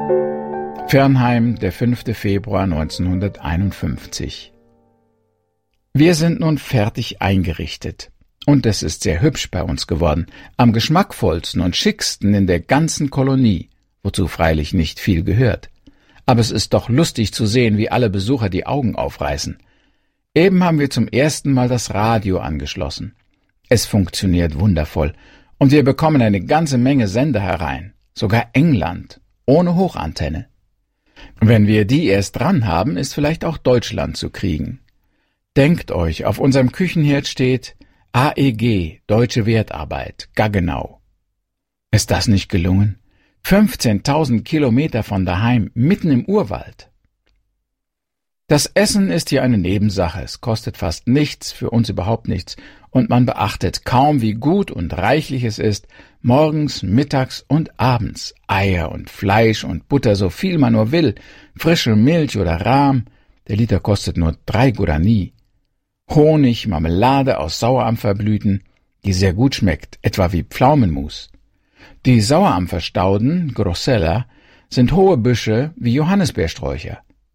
Fernheim, der 5. Februar 1951. Wir sind nun fertig eingerichtet. Und es ist sehr hübsch bei uns geworden, am geschmackvollsten und schicksten in der ganzen Kolonie, wozu freilich nicht viel gehört. Aber es ist doch lustig zu sehen, wie alle Besucher die Augen aufreißen. Eben haben wir zum ersten Mal das Radio angeschlossen. Es funktioniert wundervoll und wir bekommen eine ganze Menge Sender herein, sogar England, ohne Hochantenne. Wenn wir die erst dran haben, ist vielleicht auch Deutschland zu kriegen. Denkt euch, auf unserem Küchenherd steht AEG, Deutsche Wertarbeit, Gaggenau. Ist das nicht gelungen? 15.000 Kilometer von daheim, mitten im Urwald. Das Essen ist hier eine Nebensache, es kostet fast nichts, für uns überhaupt nichts, und man beachtet kaum, wie gut und reichlich es ist, morgens, mittags und abends Eier und Fleisch und Butter, so viel man nur will, frische Milch oder Rahm, der Liter kostet nur 3 Guarani, Honig, Marmelade aus Sauerampferblüten, die sehr gut schmeckt, etwa wie Pflaumenmus. Die Sauerampferstauden, Grosella, sind hohe Büsche wie Johannisbeersträucher.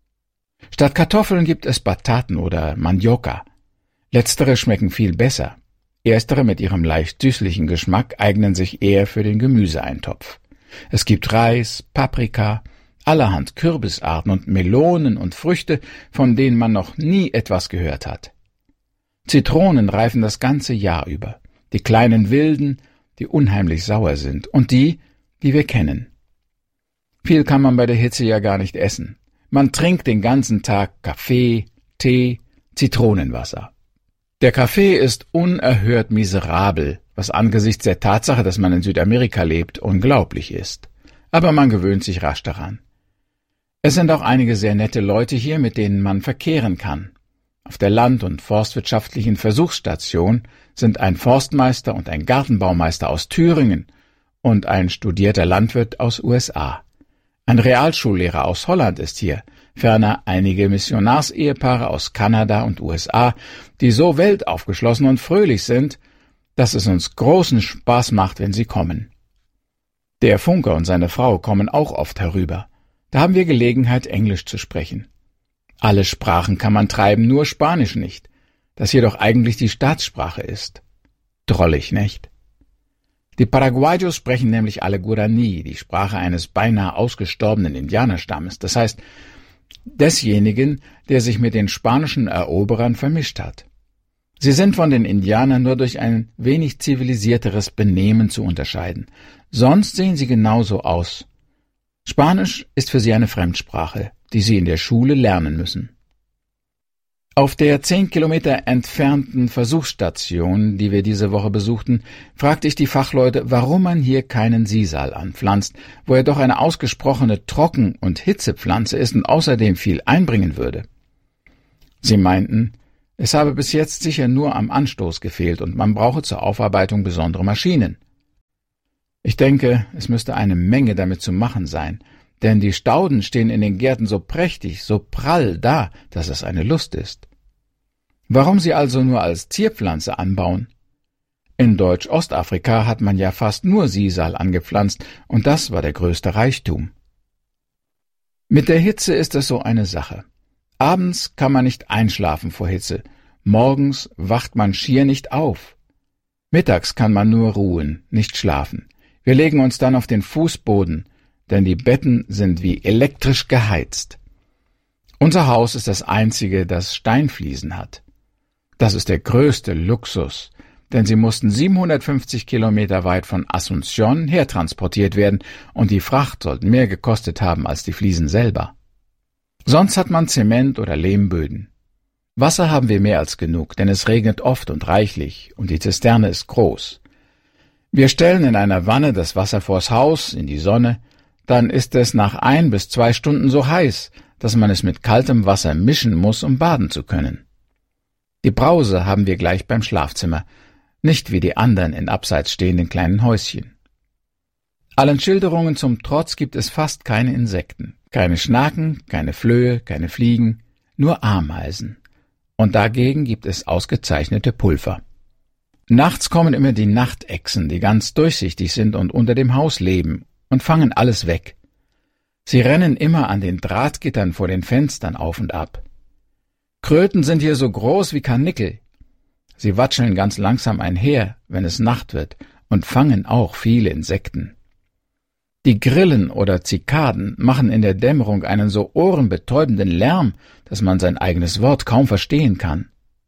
Statt Kartoffeln gibt es Bataten oder Mandioca. Letztere schmecken viel besser. Erstere mit ihrem leicht süßlichen Geschmack eignen sich eher für den Gemüseeintopf. Es gibt Reis, Paprika, allerhand Kürbisarten und Melonen und Früchte, von denen man noch nie etwas gehört hat. Zitronen reifen das ganze Jahr über, die kleinen wilden, die unheimlich sauer sind, und die wir kennen. Viel kann man bei der Hitze ja gar nicht essen. Man trinkt den ganzen Tag Kaffee, Tee, Zitronenwasser. Der Kaffee ist unerhört miserabel, was angesichts der Tatsache, dass man in Südamerika lebt, unglaublich ist. Aber man gewöhnt sich rasch daran. Es sind auch einige sehr nette Leute hier, mit denen man verkehren kann. Auf der Land- und Forstwirtschaftlichen Versuchsstation sind ein Forstmeister und ein Gartenbaumeister aus Thüringen und ein studierter Landwirt aus USA. Ein Realschullehrer aus Holland ist hier, ferner einige Missionarsehepaare aus Kanada und USA, die so weltaufgeschlossen und fröhlich sind, dass es uns großen Spaß macht, wenn sie kommen. Der Funker und seine Frau kommen auch oft herüber. Da haben wir Gelegenheit, Englisch zu sprechen. Alle Sprachen kann man treiben, nur Spanisch nicht, das jedoch eigentlich die Staatssprache ist. Drollig, nicht? Die Paraguayos sprechen nämlich alle Guarani, die Sprache eines beinahe ausgestorbenen Indianerstammes, das heißt desjenigen, der sich mit den spanischen Eroberern vermischt hat. Sie sind von den Indianern nur durch ein wenig zivilisierteres Benehmen zu unterscheiden. Sonst sehen sie genauso aus. Spanisch ist für sie eine Fremdsprache, die sie in der Schule lernen müssen. Auf der 10 Kilometer entfernten Versuchsstation, die wir diese Woche besuchten, fragte ich die Fachleute, warum man hier keinen Sisal anpflanzt, wo er doch eine ausgesprochene Trocken- und Hitzepflanze ist und außerdem viel einbringen würde. Sie meinten, es habe bis jetzt sicher nur am Anstoß gefehlt und man brauche zur Aufarbeitung besondere Maschinen. Ich denke, es müsste eine Menge damit zu machen sein, denn die Stauden stehen in den Gärten so prächtig, so prall da, dass es eine Lust ist. Warum sie also nur als Zierpflanze anbauen? In Deutsch-Ostafrika hat man ja fast nur Sisal angepflanzt, und das war der größte Reichtum. Mit der Hitze ist es so eine Sache. Abends kann man nicht einschlafen vor Hitze, morgens wacht man schier nicht auf. Mittags kann man nur ruhen, nicht schlafen. Wir legen uns dann auf den Fußboden, denn die Betten sind wie elektrisch geheizt. Unser Haus ist das einzige, das Steinfliesen hat. Das ist der größte Luxus, denn sie mussten 750 Kilometer weit von Asunción hertransportiert werden und die Fracht sollten mehr gekostet haben als die Fliesen selber. Sonst hat man Zement oder Lehmböden. Wasser haben wir mehr als genug, denn es regnet oft und reichlich und die Zisterne ist groß. Wir stellen in einer Wanne das Wasser vors Haus, in die Sonne, dann ist es nach 1 bis 2 Stunden so heiß, dass man es mit kaltem Wasser mischen muss, um baden zu können. Die Brause haben wir gleich beim Schlafzimmer, nicht wie die anderen in abseits stehenden kleinen Häuschen. Allen Schilderungen zum Trotz gibt es fast keine Insekten, keine Schnaken, keine Flöhe, keine Fliegen, nur Ameisen. Und dagegen gibt es ausgezeichnete Pulver. Nachts kommen immer die Nachtechsen, die ganz durchsichtig sind und unter dem Haus leben und fangen alles weg. Sie rennen immer an den Drahtgittern vor den Fenstern auf und ab. Kröten sind hier so groß wie Karnickel. Sie watscheln ganz langsam einher, wenn es Nacht wird, und fangen auch viele Insekten. Die Grillen oder Zikaden machen in der Dämmerung einen so ohrenbetäubenden Lärm, dass man sein eigenes Wort kaum verstehen kann.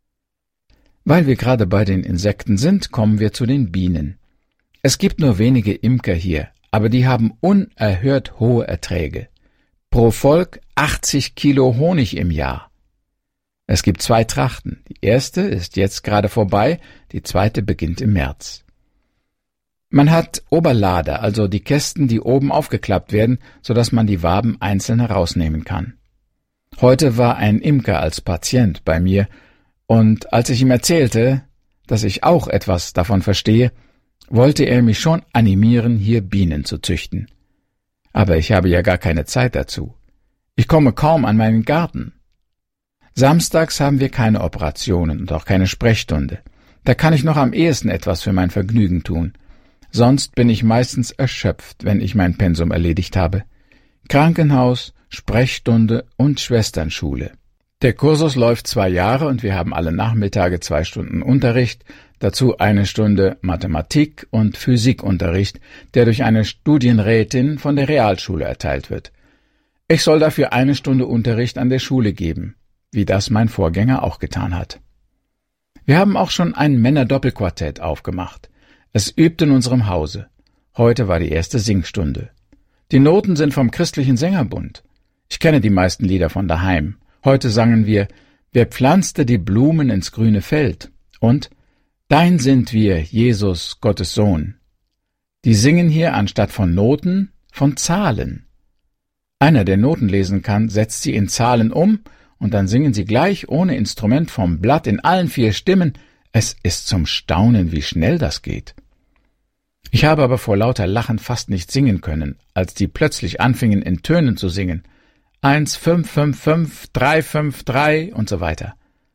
Weil wir gerade bei den Insekten sind, kommen wir zu den Bienen. Es gibt nur wenige Imker hier, aber die haben unerhört hohe Erträge. Pro Volk 80 Kilo Honig im Jahr. Es gibt 2 Trachten. Die erste ist jetzt gerade vorbei, die zweite beginnt im März. Man hat Oberlader, also die Kästen, die oben aufgeklappt werden, sodass man die Waben einzeln herausnehmen kann. Heute war ein Imker als Patient bei mir, und als ich ihm erzählte, dass ich auch etwas davon verstehe, wollte er mich schon animieren, hier Bienen zu züchten. Aber ich habe ja gar keine Zeit dazu. Ich komme kaum an meinen Garten. Samstags haben wir keine Operationen und auch keine Sprechstunde. Da kann ich noch am ehesten etwas für mein Vergnügen tun. Sonst bin ich meistens erschöpft, wenn ich mein Pensum erledigt habe. Krankenhaus, Sprechstunde und Schwesternschule. Der Kursus läuft 2 Jahre und wir haben alle Nachmittage 2 Stunden Unterricht, dazu 1 Stunde Mathematik- und Physikunterricht, der durch eine Studienrätin von der Realschule erteilt wird. Ich soll dafür 1 Stunde Unterricht an der Schule geben, wie das mein Vorgänger auch getan hat. Wir haben auch schon ein Männerdoppelquartett aufgemacht. Es übt in unserem Hause. Heute war die erste Singstunde. Die Noten sind vom Christlichen Sängerbund. Ich kenne die meisten Lieder von daheim. Heute sangen wir »Wer pflanzte die Blumen ins grüne Feld« und »Dein sind wir, Jesus, Gottes Sohn«. Die singen hier anstatt von Noten, von Zahlen. Einer, der Noten lesen kann, setzt sie in Zahlen um, und dann singen sie gleich ohne Instrument vom Blatt in allen 4 Stimmen. Es ist zum Staunen, wie schnell das geht. Ich habe aber vor lauter Lachen fast nicht singen können, als die plötzlich anfingen, in Tönen zu singen. 1, 5, 5, 5, 3, 5, 3 und so weiter.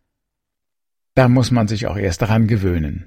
Da muss man sich auch erst daran gewöhnen.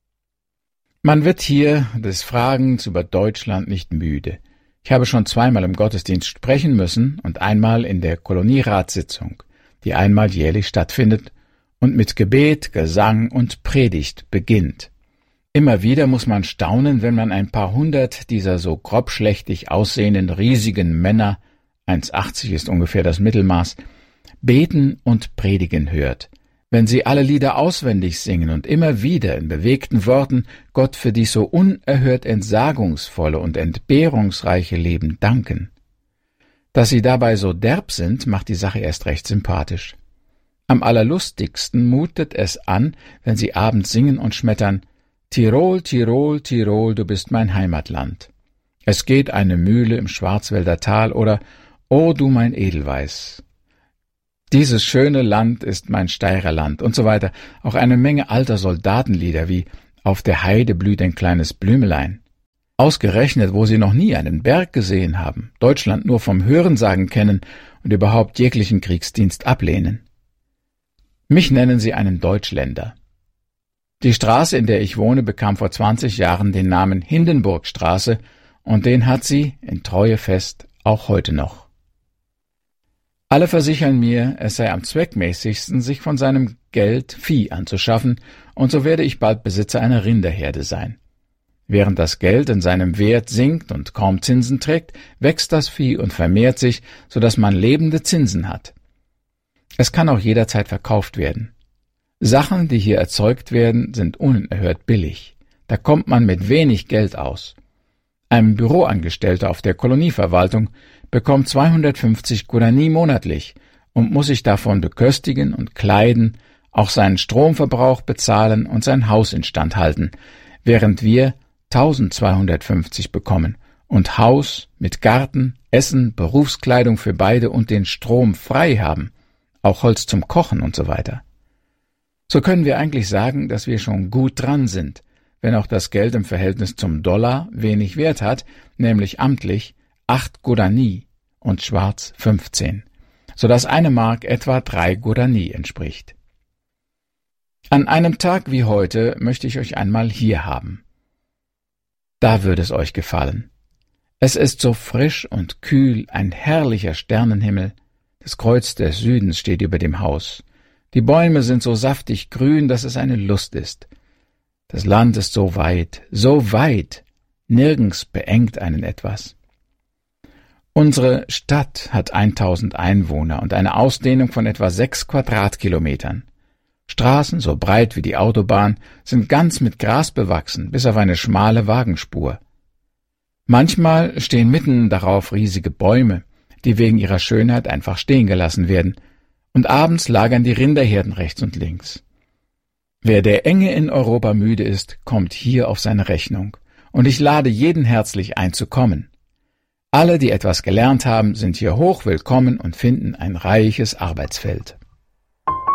Man wird hier des Fragens über Deutschland nicht müde. Ich habe schon 2-mal im Gottesdienst sprechen müssen und einmal in der Kolonieratssitzung, die einmal jährlich stattfindet und mit Gebet, Gesang und Predigt beginnt. Immer wieder muss man staunen, wenn man ein paar 100 dieser so grobschlächtig aussehenden riesigen Männer, 1,80 ist ungefähr das Mittelmaß, beten und predigen hört. Wenn sie alle Lieder auswendig singen und immer wieder in bewegten Worten Gott für dies so unerhört entsagungsvolle und entbehrungsreiche Leben danken. Dass sie dabei so derb sind, macht die Sache erst recht sympathisch. Am allerlustigsten mutet es an, wenn sie abends singen und schmettern »Tirol, Tirol, Tirol, du bist mein Heimatland«. Es geht eine Mühle im Schwarzwälder Tal oder »O du mein Edelweiß«. Dieses schöne Land ist mein Steirerland und so weiter. Auch eine Menge alter Soldatenlieder wie »Auf der Heide blüht ein kleines Blümelein«. Ausgerechnet, wo sie noch nie einen Berg gesehen haben, Deutschland nur vom Hörensagen kennen und überhaupt jeglichen Kriegsdienst ablehnen. Mich nennen sie einen Deutschländer. Die Straße, in der ich wohne, bekam vor 20 Jahren den Namen Hindenburgstraße und den hat sie, in Treue fest, auch heute noch. Alle versichern mir, es sei am zweckmäßigsten, sich von seinem Geld Vieh anzuschaffen, und so werde ich bald Besitzer einer Rinderherde sein. Während das Geld in seinem Wert sinkt und kaum Zinsen trägt, wächst das Vieh und vermehrt sich, so dass man lebende Zinsen hat. Es kann auch jederzeit verkauft werden. Sachen, die hier erzeugt werden, sind unerhört billig. Da kommt man mit wenig Geld aus. Ein Büroangestellter auf der Kolonieverwaltung bekommt 250 Guarani monatlich und muss sich davon beköstigen und kleiden, auch seinen Stromverbrauch bezahlen und sein Haus instand halten, während wir 1250 bekommen und Haus mit Garten, Essen, Berufskleidung für beide und den Strom frei haben, auch Holz zum Kochen und so weiter. So können wir eigentlich sagen, dass wir schon gut dran sind, wenn auch das Geld im Verhältnis zum Dollar wenig Wert hat, nämlich amtlich 8 Guarani und schwarz 15, sodass 1 Mark etwa 3 Guarani entspricht. An einem Tag wie heute möchte ich euch einmal hier haben. Da würde es euch gefallen. Es ist so frisch und kühl, ein herrlicher Sternenhimmel. Das Kreuz des Südens steht über dem Haus. Die Bäume sind so saftig grün, dass es eine Lust ist. Das Land ist so weit, nirgends beengt einen etwas. Unsere Stadt hat 1000 Einwohner und eine Ausdehnung von etwa 6 Quadratkilometern. Straßen, so breit wie die Autobahn, sind ganz mit Gras bewachsen, bis auf eine schmale Wagenspur. Manchmal stehen mitten darauf riesige Bäume, die wegen ihrer Schönheit einfach stehen gelassen werden, und abends lagern die Rinderherden rechts und links. Wer der Enge in Europa müde ist, kommt hier auf seine Rechnung, und ich lade jeden herzlich ein zu kommen. Alle, die etwas gelernt haben, sind hier hoch willkommen und finden ein reiches Arbeitsfeld.